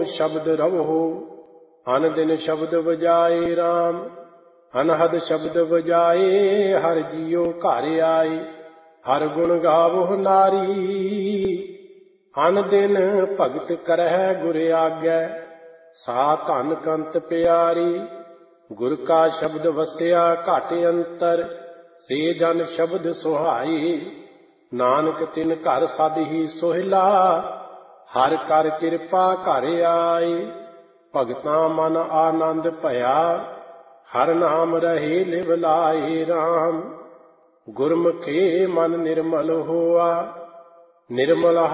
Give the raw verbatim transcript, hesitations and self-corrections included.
शब्द रवो अन दिन शब्द बजाए राम, अनहद शब्द बजाए हर जियो घर आए। हर गुण गावो नारी अन दिन भगत करह गुर आज्ञा, सा धन कंत प्यारी। गुर का शब्द वसिया घट अंतर, से जन शब्द सुहाई। नानक तिन घर सद ही सोहिला, हर कर कृपा घर आए। भगतां मन आनंद भया, हर नाम रहे लिव लाए राम। गुरमुखे मन निर्मल होआ, निर्मल